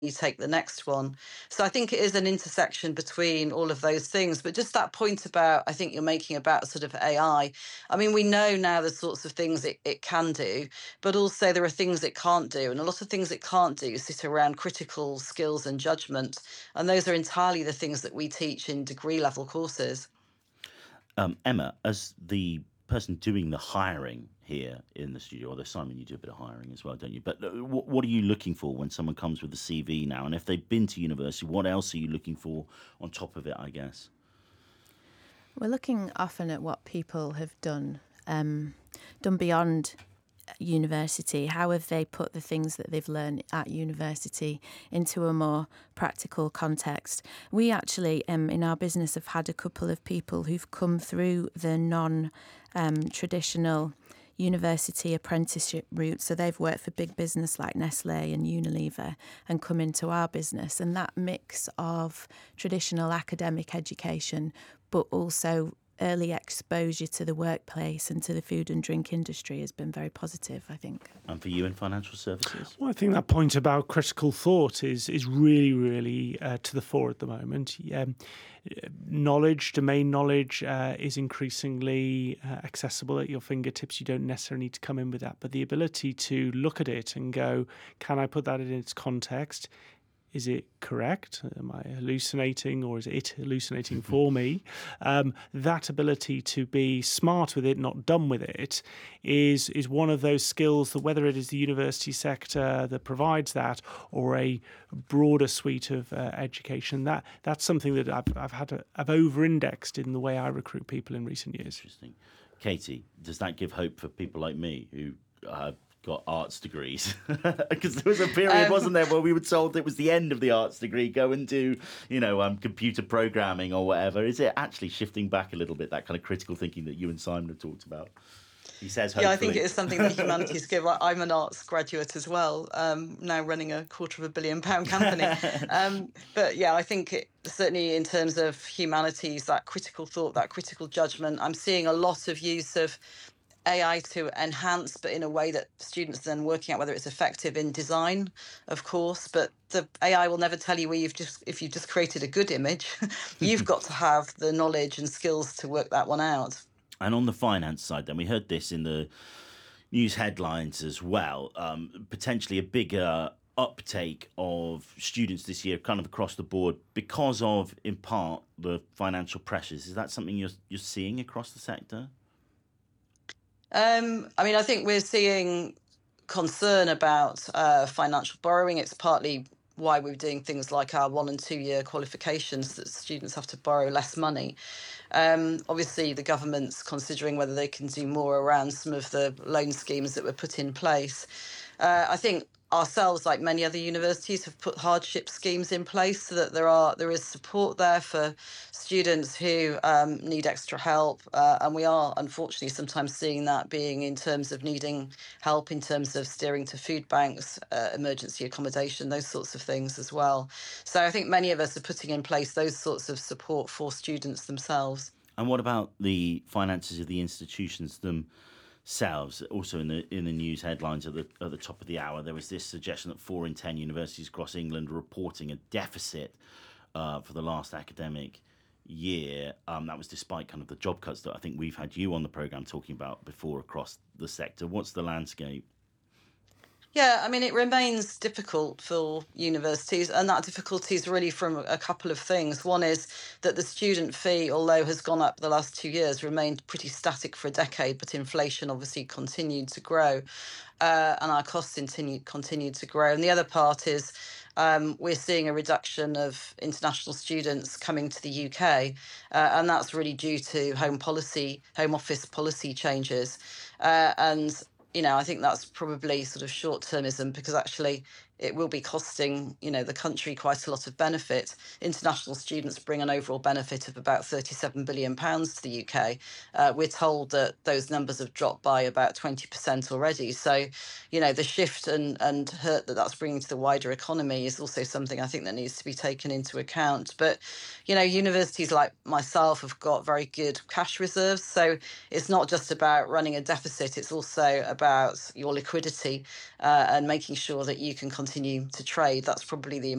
you take the next one. So I think it is an intersection between all of those things. But just that point about, I think you're making about sort of AI. I mean, we know now the sorts of things it can do, but also there are things it can't do. And a lot of things it can't do sit around critical skills and judgment. And those are entirely the things that we teach in degree level courses. Emma, as the person doing the hiring here in the studio, although Simon, you do a bit of hiring as well, don't you? But what are you looking for when someone comes with a CV now? And if they've been to university, what else are you looking for on top of it, I guess? We're looking often at what people have done beyond university. How have they put the things that they've learned at university into a more practical context? We actually, in our business, have had a couple of people who've come through the non-traditional university apprenticeship route. So they've worked for big business like Nestle and Unilever and come into our business. And that mix of traditional academic education, but also early exposure to the workplace and to the food and drink industry has been very positive, I think. And for you in financial services? Well, I think that point about critical thought is really, really to the fore at the moment. Domain knowledge is increasingly accessible at your fingertips. You don't necessarily need to come in with that, but the ability to look at it and go, can I put that in its context? Is it correct? Am I hallucinating, or is it hallucinating for me? That ability to be smart with it, not dumb with it, is one of those skills that, whether it is the university sector that provides that or a broader suite of education, that's something that I've over-indexed in the way I recruit people in recent years. Interesting. Katie, does that give hope for people like me who got arts degrees? Because there was a period, wasn't there, where we were told it was the end of the arts degree, go and do, computer programming or whatever. Is it actually shifting back a little bit, that kind of critical thinking that you and Simon have talked about? He says, hopefully. Yeah, I think it is something that humanities give. I'm an arts graduate as well, now running a £250 million company. But yeah, I think certainly in terms of humanities, that critical thought, that critical judgment, I'm seeing a lot of use of AI to enhance, but in a way that students are then working out whether it's effective in design, of course. But the AI will never tell you if you've just created a good image. You've got to have the knowledge and skills to work that one out. And on the finance side, then, we heard this in the news headlines as well, potentially a bigger uptake of students this year kind of across the board because of, in part, the financial pressures. Is that something you're seeing across the sector? I think we're seeing concern about financial borrowing. It's partly why we're doing things like our 1 and 2 year qualifications, that students have to borrow less money. Obviously, the government's considering whether they can do more around some of the loan schemes that were put in place. I think ourselves, like many other universities, have put hardship schemes in place so that there is support there for students who need extra help. And we are, unfortunately, sometimes seeing that being in terms of needing help in terms of steering to food banks, emergency accommodation, those sorts of things as well. So I think many of us are putting in place those sorts of support for students themselves. And what about the finances of the institutions themselves? Also in the news headlines at the top of the hour, there was this suggestion that 4 in 10 universities across England are reporting a deficit for the last academic year. That was despite kind of the job cuts that I think we've had you on the programme talking about before across the sector. What's the landscape? Yeah, it remains difficult for universities, and that difficulty is really from a couple of things. One is that the student fee, although has gone up the last 2 years, remained pretty static for a decade, but inflation obviously continued to grow, and our costs continued to grow. And the other part is we're seeing a reduction of international students coming to the UK, and that's really due to Home Office policy changes. I think that's probably sort of short-termism, because actually it will be costing, the country quite a lot of benefit. International students bring an overall benefit of about £37 billion to the UK. We're told that those numbers have dropped by about 20% already. So, the shift and hurt that's bringing to the wider economy is also something I think that needs to be taken into account. But, universities like myself have got very good cash reserves. So it's not just about running a deficit, it's also about your liquidity and making sure that you can continue to trade. That's probably the